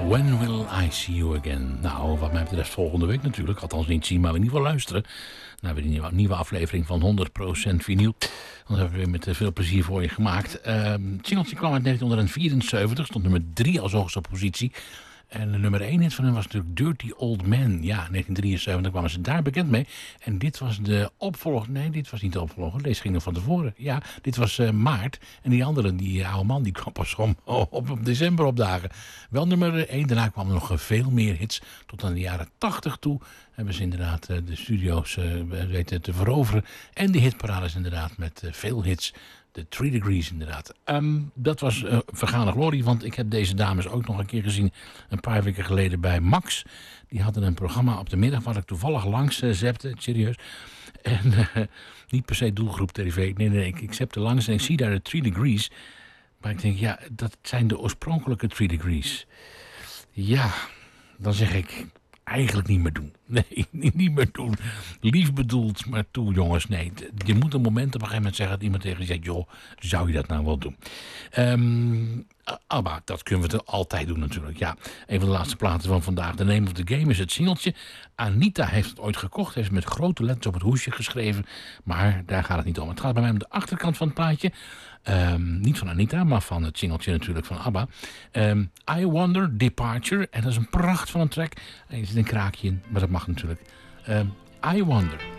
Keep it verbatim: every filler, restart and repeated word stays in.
When Will I See You Again? Nou, wat mij betreft volgende week natuurlijk. Althans niet zien, maar in ieder geval luisteren. Naar weer een nieuwe, nieuwe aflevering van honderd procent vinyl. Dat hebben we weer met veel plezier voor je gemaakt. Uh, het singeltje kwam uit negentien vierenzeventig. Stond nummer drie als hoogste positie. En de nummer één hit van hem was natuurlijk Dirty Old Man. Ja, negentien drieënzeventig kwamen ze daar bekend mee. En dit was de opvolger. Nee, dit was niet de opvolger. Deze ging nog van tevoren. Ja, dit was uh, Maart. En die andere, die uh, oude man, die kwam pas om op, op december opdagen. Wel nummer één. Daarna kwamen nog uh, veel meer hits. Tot aan de jaren tachtig toe hebben ze inderdaad uh, de studio's uh, weten te veroveren. En de hitparades inderdaad met uh, veel hits. De Three Degrees inderdaad. Um, dat was uh, vergane glorie, want ik heb deze dames ook nog een keer gezien. Een paar weken geleden bij Max. Die hadden een programma op de middag waar ik toevallig langs uh, zepte. Serieus. En uh, niet per se doelgroep tv. Nee, nee, nee. Ik, ik zepte langs en ik zie daar de Three Degrees. Maar ik denk, ja, dat zijn de oorspronkelijke Three Degrees. Ja, dan zeg ik... Eigenlijk niet meer doen. Nee, niet meer doen. Lief bedoeld, maar toe jongens. Nee, je moet een moment op een gegeven moment zeggen... dat iemand tegen je zegt, joh, zou je dat nou wel doen? Um, ABBA, dat kunnen we altijd doen natuurlijk. Ja, een van de laatste platen van vandaag. The Name of the Game is het singeltje. Anita heeft het ooit gekocht. Heeft het met grote letters op het hoesje geschreven. Maar daar gaat het niet om. Het gaat bij mij om de achterkant van het plaatje. Um, niet van Anita, maar van het singeltje natuurlijk van ABBA. Um, I Wonder, Departure. En dat is een pracht van een track. Er zit een kraakje in, maar dat mag natuurlijk. Um, I Wonder.